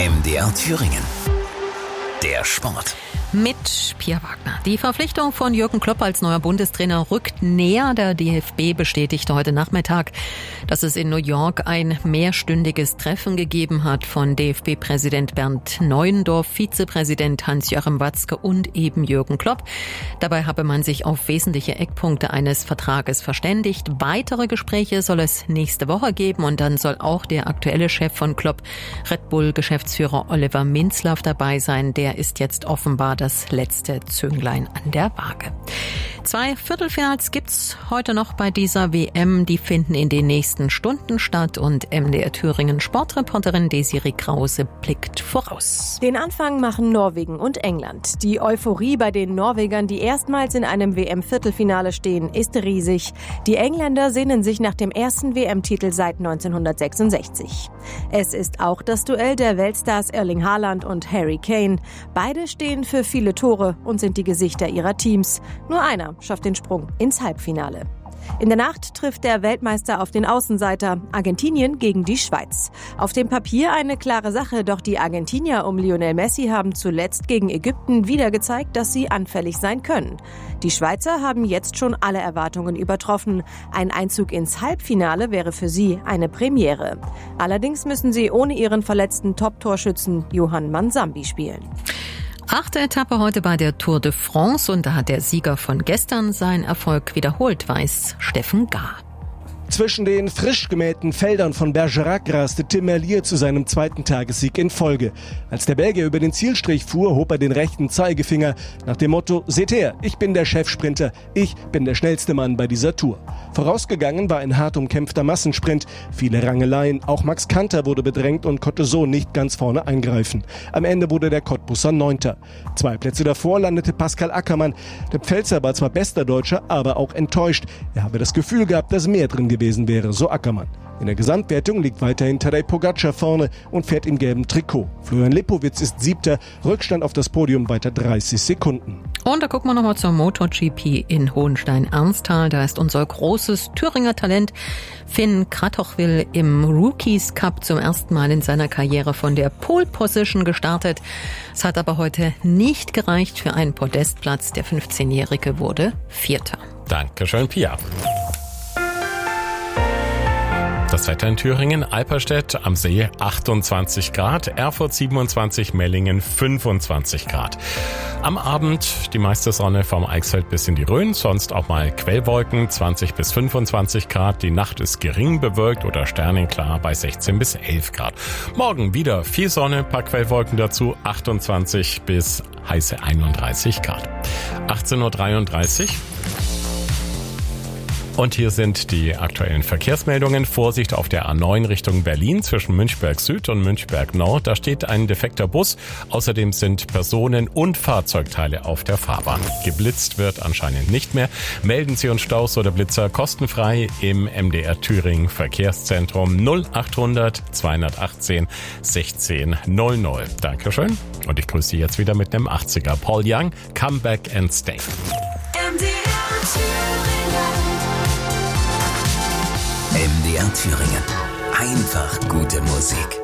MDR Thüringen. Der Sport. Mit Pia Wagner. Die Verpflichtung von Jürgen Klopp als neuer Bundestrainer rückt näher. Der DFB bestätigte heute Nachmittag, dass es in New York ein mehrstündiges Treffen gegeben hat von DFB-Präsident Bernd Neuendorf, Vizepräsident Hans-Joachim Watzke und eben Jürgen Klopp. Dabei habe man sich auf wesentliche Eckpunkte eines Vertrages verständigt. Weitere Gespräche soll es nächste Woche geben und dann soll auch der aktuelle Chef von Klopp, Red Bull-Geschäftsführer Oliver Minzlaff, dabei sein. Der ist jetzt offenbar das letzte Zünglein an der Waage. 2 Viertelfinals gibt's heute noch bei dieser WM. Die finden in den nächsten Stunden statt und MDR Thüringen Sportreporterin Desiree Krause blickt voraus. Den Anfang machen Norwegen und England. Die Euphorie bei den Norwegern, die erstmals in einem WM-Viertelfinale stehen, ist riesig. Die Engländer sehnen sich nach dem ersten WM-Titel seit 1966. Es ist auch das Duell der Weltstars Erling Haaland und Harry Kane. Beide stehen für viele Tore und sind die Gesichter ihrer Teams. Nur einer schafft den Sprung ins Halbfinale. In der Nacht trifft der Weltmeister auf den Außenseiter Argentinien gegen die Schweiz. Auf dem Papier eine klare Sache, doch die Argentinier um Lionel Messi haben zuletzt gegen Ägypten wieder gezeigt, dass sie anfällig sein können. Die Schweizer haben jetzt schon alle Erwartungen übertroffen. Ein Einzug ins Halbfinale wäre für sie eine Premiere. Allerdings müssen sie ohne ihren verletzten Top-Torschützen Johann Mansambi spielen. 8. Etappe heute bei der Tour de France und da hat der Sieger von gestern seinen Erfolg wiederholt, weiß Steffen Gahr. Zwischen den frisch gemähten Feldern von Bergerac raste Tim Merlier zu seinem zweiten Tagessieg in Folge. Als der Belgier über den Zielstrich fuhr, hob er den rechten Zeigefinger nach dem Motto: Seht her, ich bin der Chefsprinter, ich bin der schnellste Mann bei dieser Tour. Vorausgegangen war ein hart umkämpfter Massensprint, viele Rangeleien, auch Max Kanter wurde bedrängt und konnte so nicht ganz vorne eingreifen. Am Ende wurde der Cottbusser 9. 2 Plätze davor landete Pascal Ackermann. Der Pfälzer war zwar bester Deutscher, aber auch enttäuscht. Er habe das Gefühl gehabt, dass mehr drin gewesen wäre, so Ackermann. In der Gesamtwertung liegt weiterhin Tadej Pogačar vorne und fährt im gelben Trikot. Florian Lipowitz ist 7. Rückstand auf das Podium weiter 30 Sekunden. Und da gucken wir nochmal zur MotoGP in Hohenstein-Ernsthal. Da ist unser großes Thüringer Talent Finn Kratochwil im Rookies Cup zum ersten Mal in seiner Karriere von der Pole Position gestartet. Es hat aber heute nicht gereicht für einen Podestplatz. Der 15-Jährige wurde 4. Dankeschön, Pia. Das Wetter in Thüringen: Alperstedt am See 28 Grad, Erfurt 27, Mellingen 25 Grad. Am Abend die meiste Sonne vom Eichsfeld bis in die Rhön, sonst auch mal Quellwolken 20 bis 25 Grad. Die Nacht ist gering bewölkt oder sternenklar bei 16 bis 11 Grad. Morgen wieder viel Sonne, paar Quellwolken dazu, 28 bis heiße 31 Grad. 18:33 Uhr. Und hier sind die aktuellen Verkehrsmeldungen. Vorsicht auf der A9 Richtung Berlin zwischen Münchberg Süd und Münchberg Nord. Da steht ein defekter Bus. Außerdem sind Personen- und Fahrzeugteile auf der Fahrbahn. Geblitzt wird anscheinend nicht mehr. Melden Sie uns Staus oder Blitzer kostenfrei im MDR Thüringen Verkehrszentrum 0800 218 16 00. Dankeschön. Und ich grüße Sie jetzt wieder mit einem 80er. Paul Young, Come Back and Stay. MDR Thüringen. Einfach gute Musik.